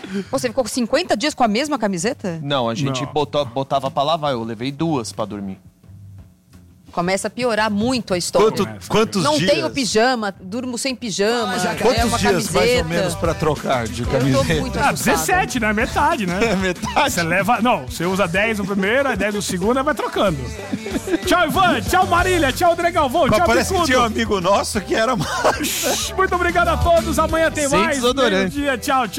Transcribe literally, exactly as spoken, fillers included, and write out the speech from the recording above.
Pô, você ficou cinquenta dias com a mesma camiseta? Não, a gente Não. botou, botava pra lavar. Eu levei duas pra dormir. Começa a piorar muito a história. Quanto, quantos Não dias? tenho pijama, durmo sem pijama, Ah, já é quantos uma dias camiseta. mais ou menos pra trocar de Eu tô camiseta? muito Ah, assustada. dezessete, né? Metade, né? É metade. Você leva... Não, você usa dez no primeiro, aí dez no segundo, aí vai trocando. Tchau, Ivan. Tchau, Marília. Tchau, André Galvão. Tchau, Parece que Bicudo. tinha um amigo nosso que era macho. Muito obrigado a todos. Amanhã tem Sem mais. desodorante. Meio-dia. Tchau, tchau.